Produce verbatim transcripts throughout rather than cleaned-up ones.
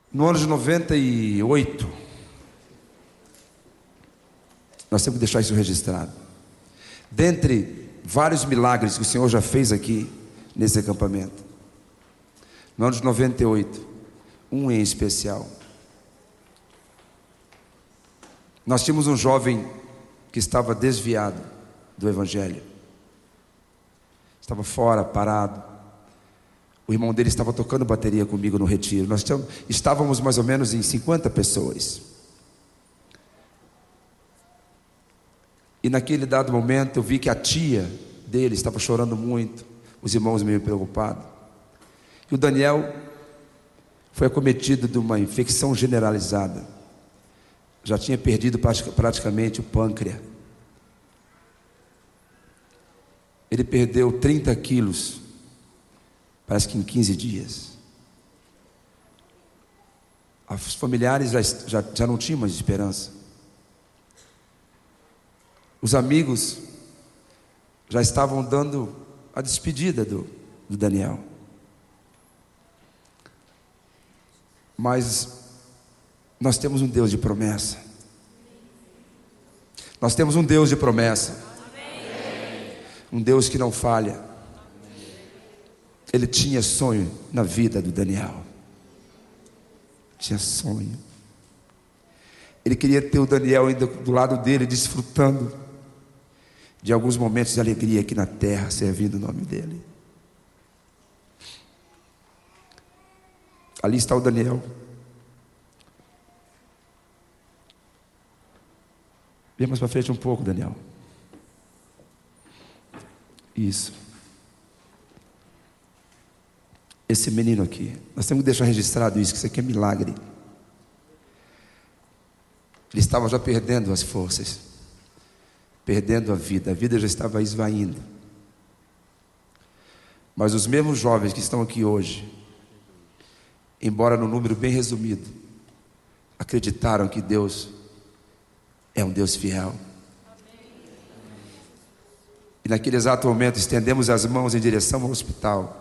No ano de noventa e oito, nós temos que deixar isso registrado. Dentre vários milagres que o Senhor já fez aqui nesse acampamento, no ano de noventa e oito, um em especial. Nós tínhamos um jovem que estava desviado do Evangelho, estava fora, parado. O irmão dele estava tocando bateria comigo no retiro. Nós estávamos mais ou menos em cinquenta pessoas. E naquele dado momento eu vi que a tia dele estava chorando muito, os irmãos meio preocupados. E o Daniel foi acometido de uma infecção generalizada. Já tinha perdido praticamente o pâncreas. Ele perdeu trinta quilos, parece que em quinze dias. Os familiares já, já, já não tinham mais esperança. Os amigos já estavam dando a despedida do, do Daniel. Mas nós temos um Deus de promessa. Nós temos um Deus de promessa. Um Deus que não falha. Ele tinha sonho na vida do Daniel. Tinha sonho. Ele queria ter o Daniel ainda do lado dele, desfrutando de alguns momentos de alegria aqui na terra, servindo o nome dele. Ali está o Daniel. Vem mais para frente um pouco, Daniel. Isso. Esse menino aqui, nós temos que deixar registrado isso, que isso aqui é milagre. Ele estava já perdendo as forças, perdendo a vida, a vida já estava esvaindo. Mas os mesmos jovens que estão aqui hoje, embora no número bem resumido, acreditaram que Deus é um Deus fiel. E naquele exato momento estendemos as mãos em direção ao hospital.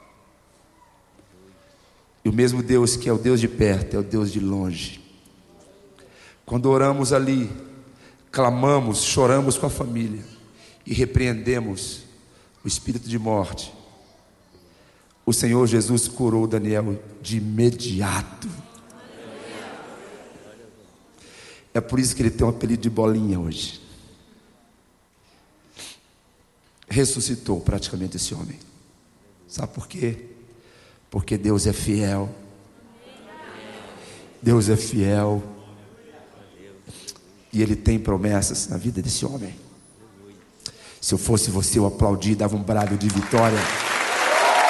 E o mesmo Deus que é o Deus de perto, é o Deus de longe. Quando oramos ali, clamamos, choramos com a família e repreendemos o espírito de morte, o Senhor Jesus curou Daniel de imediato. É por isso que ele tem um apelido de bolinha hoje. Ressuscitou praticamente esse homem. Sabe por quê? Porque Deus é fiel. Deus é fiel. E Ele tem promessas na vida desse homem. Se eu fosse você, eu aplaudi, dava um brado de vitória.